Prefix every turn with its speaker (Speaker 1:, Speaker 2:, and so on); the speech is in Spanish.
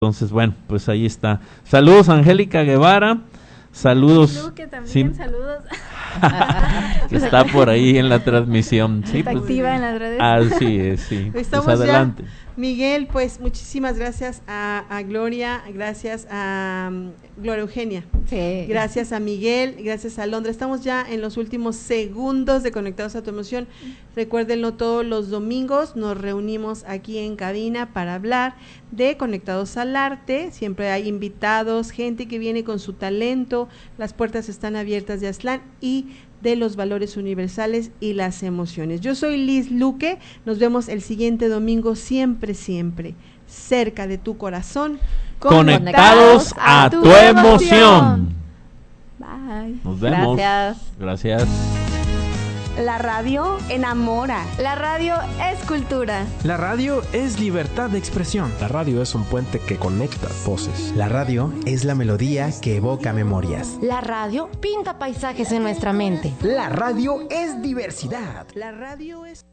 Speaker 1: Entonces, bueno, pues ahí está. Saludos Angélica Guevara, saludos.
Speaker 2: Luque también, sí. Saludos.
Speaker 1: Que está por ahí en la transmisión. Sí,
Speaker 2: está
Speaker 1: pues,
Speaker 2: activa en las redes.
Speaker 1: Así es, sí.
Speaker 3: Estamos
Speaker 1: pues adelante.
Speaker 3: Ya. Miguel, pues muchísimas gracias a Gloria, gracias a Gloria Eugenia,
Speaker 2: sí.
Speaker 3: Gracias a Miguel, gracias a Londra. Estamos ya en los últimos segundos de Conectados a tu Emoción. Recuérdenlo, todos los domingos nos reunimos aquí en cabina para hablar de Conectados al Arte. Siempre hay invitados, gente que viene con su talento. Las puertas están abiertas de Aztlán y de los valores universales y las emociones. Yo soy Liz Luque, nos vemos el siguiente domingo, siempre, cerca de tu corazón,
Speaker 1: conectados a tu emoción.
Speaker 2: Bye.
Speaker 1: Nos vemos. Gracias.
Speaker 4: La radio enamora.
Speaker 2: La radio es cultura.
Speaker 5: La radio es libertad de expresión.
Speaker 6: La radio es un puente que conecta voces.
Speaker 7: La radio es la melodía que evoca memorias.
Speaker 8: La radio pinta paisajes en nuestra mente.
Speaker 9: La radio es diversidad.
Speaker 3: La radio es